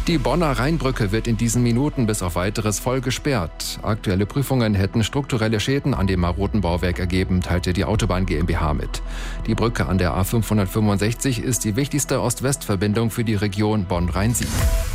Die Bonner Rheinbrücke wird in diesen Minuten bis auf Weiteres voll gesperrt. Aktuelle Prüfungen hätten strukturelle Schäden an dem maroden Bauwerk ergeben, teilte die Autobahn GmbH mit. Die Brücke an der A565 ist die wichtigste Ost-West-Verbindung für die Region Bonn-Rhein-Sieg.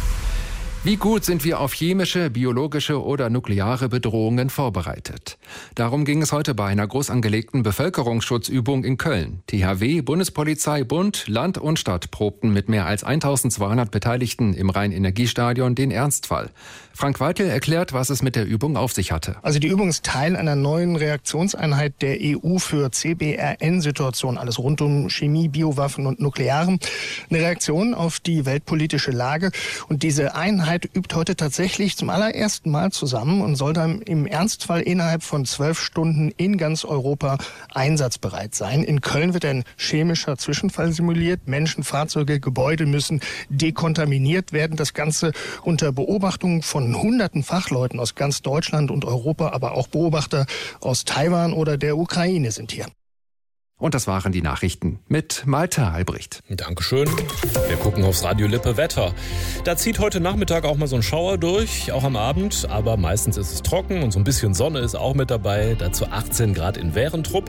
Wie gut sind wir auf chemische, biologische oder nukleare Bedrohungen vorbereitet? Darum ging es heute bei einer groß angelegten Bevölkerungsschutzübung in Köln. THW, Bundespolizei, Bund, Land und Stadt probten mit mehr als 1200 Beteiligten im Rhein-Energiestadion den Ernstfall. Frank Weitel erklärt, was es mit der Übung auf sich hatte. Also die Übung ist Teil einer neuen Reaktionseinheit der EU für CBRN-Situationen, alles rund um Chemie, Biowaffen und Nuklearem. Eine Reaktion auf die weltpolitische Lage. Und diese Einheit übt heute tatsächlich zum allerersten Mal zusammen und soll dann im Ernstfall innerhalb von 12 Stunden in ganz Europa einsatzbereit sein. In Köln wird ein chemischer Zwischenfall simuliert. Menschen, Fahrzeuge, Gebäude müssen dekontaminiert werden. Das Ganze unter Beobachtung von hunderten Fachleuten aus ganz Deutschland und Europa, aber auch Beobachter aus Taiwan oder der Ukraine sind hier. Und das waren die Nachrichten mit Malte Albrecht. Dankeschön. Wir gucken aufs Radio Lippe Wetter. Da zieht heute Nachmittag auch mal so ein Schauer durch, auch am Abend. Aber meistens ist es trocken und so ein bisschen Sonne ist auch mit dabei. Dazu 18 Grad in Wärentrupp,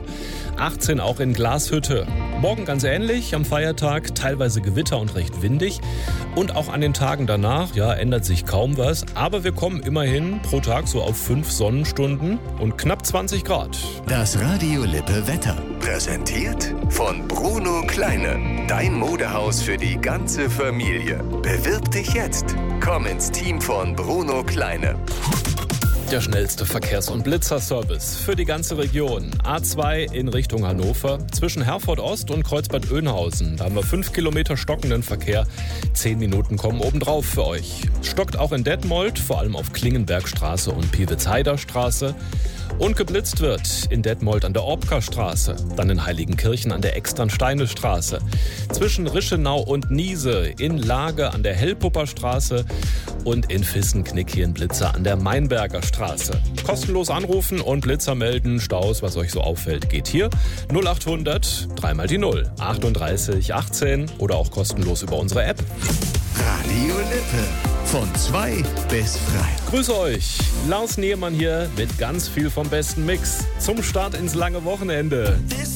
18 auch in Glashütte. Morgen ganz ähnlich, am Feiertag teilweise Gewitter und recht windig. Und auch an den Tagen danach, ändert sich kaum was. Aber wir kommen immerhin pro Tag so auf 5 Sonnenstunden und knapp 20 Grad. Das Radio Lippe Wetter. Präsentiert von Bruno Kleine. Dein Modehaus für die ganze Familie. Bewirb dich jetzt. Komm ins Team von Bruno Kleine. Der schnellste Verkehrs- und Blitzerservice für die ganze Region. A2 in Richtung Hannover, zwischen Herford Ost und Kreuzbad Oeynhausen. Da haben wir 5 Kilometer stockenden Verkehr. 10 Minuten kommen obendrauf für euch. Stockt auch in Detmold, vor allem auf Klingenbergstraße und Piewitzheider Straße. Und geblitzt wird in Detmold an der Obka-Straße, dann in Heiligenkirchen an der Externsteine-Straße, zwischen Rischenau und Niese, in Lage an der Hellpupper Straße und in Vissenknick hier in Blitzer an der Mainberger Straße. Kostenlos anrufen und Blitzer melden, Staus, was euch so auffällt, geht hier 0800 3 mal die 0 38 18 oder auch kostenlos über unsere App. Radio Lippe. Von 2 bis frei. Grüße euch, Lars Niermann hier mit ganz viel vom besten Mix zum Start ins lange Wochenende.